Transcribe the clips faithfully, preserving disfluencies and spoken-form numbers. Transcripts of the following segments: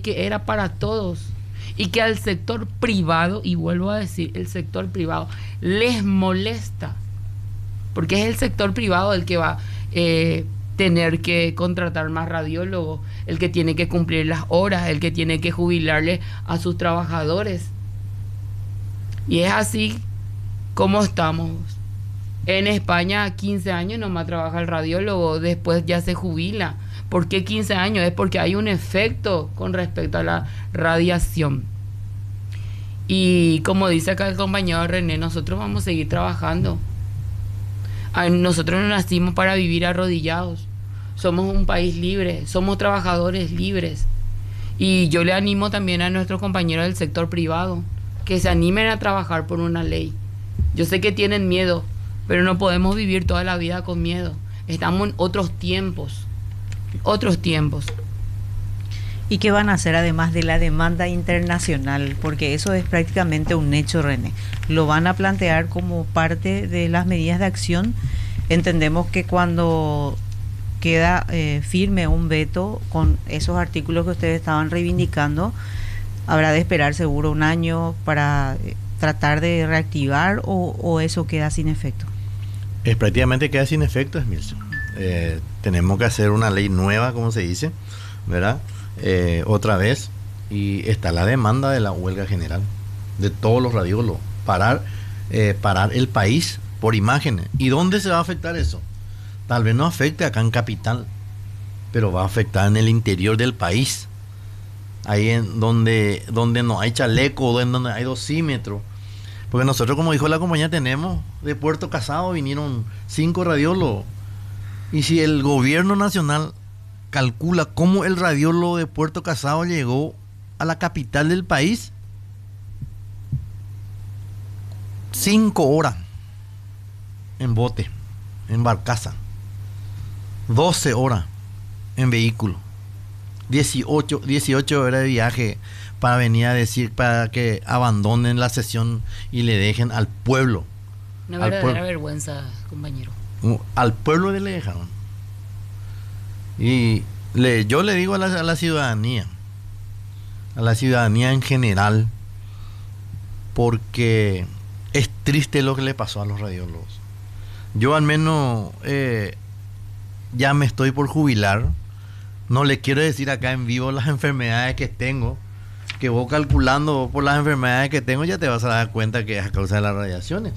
que era para todos y que al sector privado, y vuelvo a decir, el sector privado les molesta, porque es el sector privado el que va a eh, tener que contratar más radiólogos, el que tiene que cumplir las horas, el que tiene que jubilarle a sus trabajadores. Y es así como estamos. En España quince años nomás trabaja el radiólogo, después ya se jubila. ¿Por qué quince años? Es porque hay un efecto con respecto a la radiación. Y como dice acá el compañero René, nosotros vamos a seguir trabajando. Nosotros no nacimos para vivir arrodillados. Somos un país libre, somos trabajadores libres. Y yo le animo también a nuestros compañeros del sector privado que se animen a trabajar por una ley. Yo sé que tienen miedo, pero no podemos vivir toda la vida con miedo. Estamos en otros tiempos, otros tiempos. ¿Y qué van a hacer además de la demanda internacional? Porque eso es prácticamente un hecho, René. ¿Lo van a plantear como parte de las medidas de acción? Entendemos que cuando queda eh, firme un veto con esos artículos que ustedes estaban reivindicando, habrá de esperar seguro un año para eh, tratar de reactivar o, o eso queda sin efecto. Es prácticamente queda sin efecto, Esmilson. Eh, tenemos que hacer una ley nueva, como se dice, ¿verdad? Eh, otra vez, y está la demanda de la huelga general de todos los radiólogos, parar, eh, parar el país por imágenes. ¿Y dónde se va a afectar eso? Tal vez no afecte acá en Capital, pero va a afectar en el interior del país, ahí en donde, donde no hay chaleco, donde no hay dosímetro. Porque nosotros, como dijo la compañía, tenemos de Puerto Casado, vinieron cinco radiólogos. Y si el gobierno nacional calcula cómo el radiólogo de Puerto Casado llegó a la capital del país, cinco horas en bote, en barcaza, doce horas en vehículo, dieciocho, dieciocho horas de viaje para venir a decir, para que abandonen la sesión y le dejen al pueblo. Una verdadera vergüenza, compañero. Al pueblo le dejaron. Y le, yo le digo a la, a la ciudadanía, a la ciudadanía en general, porque es triste lo que le pasó a los radiólogos. Yo al menos eh, ya me estoy por jubilar. No le quiero decir acá en vivo las enfermedades que tengo, que vos calculando por las enfermedades que tengo ya te vas a dar cuenta que es a causa de las radiaciones.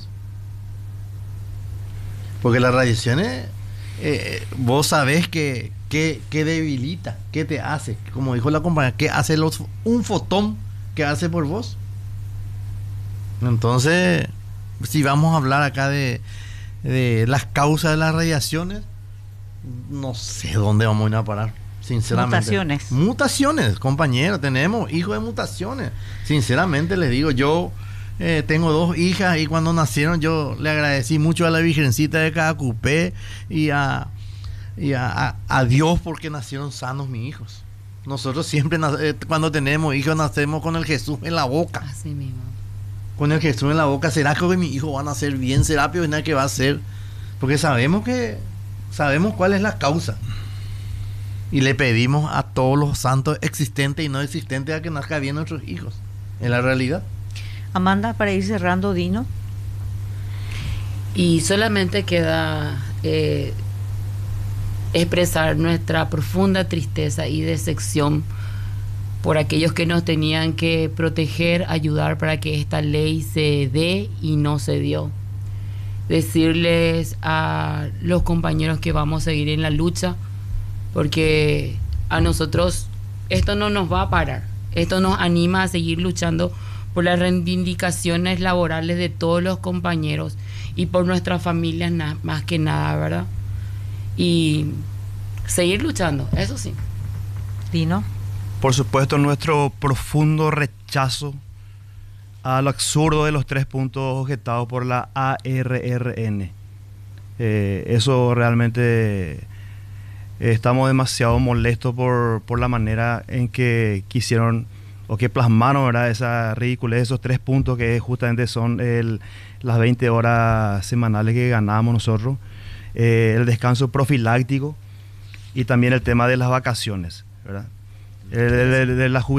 Porque las radiaciones, eh, vos sabés que, que, que debilita, que te hace, como dijo la compañera, que hace los, un fotón que hace por vos. Entonces, si vamos a hablar acá de, de las causas de las radiaciones, no sé dónde vamos a ir a parar, sinceramente. Mutaciones. Mutaciones, compañeros, tenemos hijos de mutaciones. Sinceramente les digo, yo eh, tengo dos hijas y cuando nacieron yo le agradecí mucho a la Virgencita de Cadacupé y a, y a, a, a Dios porque nacieron sanos mis hijos. Nosotros siempre eh, cuando tenemos hijos nacemos con el Jesús en la boca. Así mismo. Con el Jesús en la boca. ¿Será que mis hijos van a ser bien? ¿Será que nada que va a ser? Porque sabemos que sabemos cuál es la causa. Y le pedimos a todos los santos existentes y no existentes a que nazcan bien nuestros hijos. En la realidad. Amanda, para ir cerrando, Dino. Y solamente queda eh, expresar nuestra profunda tristeza y decepción por aquellos que nos tenían que proteger, ayudar para que esta ley se dé y no se dio. Decirles a los compañeros que vamos a seguir en la lucha, porque a nosotros esto no nos va a parar. Esto nos anima a seguir luchando por las reivindicaciones laborales de todos los compañeros y por nuestras familias na- más que nada, ¿verdad? Y seguir luchando, eso sí. Dino. Por supuesto, nuestro profundo rechazo a lo absurdo de los tres puntos objetados por la A R R N. Eh, eso realmente eh, estamos demasiado molestos por, por la manera en que quisieron o que plasmaron, ¿verdad?, esa ridiculez, esos tres puntos que justamente son el, las veinte horas semanales que ganamos nosotros, eh, el descanso profiláctico y también el tema de las vacaciones, ¿verdad? El, el, el, de la